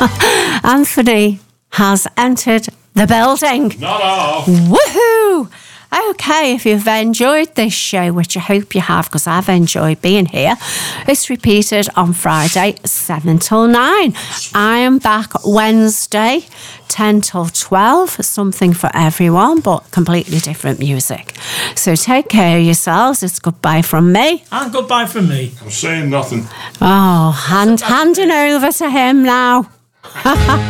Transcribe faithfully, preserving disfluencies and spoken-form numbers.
Anthony has entered the building. Not off. Woohoo! Okay, if you've enjoyed this show, which I hope you have, because I've enjoyed being here, it's repeated on Friday, seven till nine. I am back Wednesday, ten till twelve, something for everyone, but completely different music. So take care of yourselves. It's goodbye from me. And goodbye from me. I'm saying nothing. Oh, hand, handing over to him now.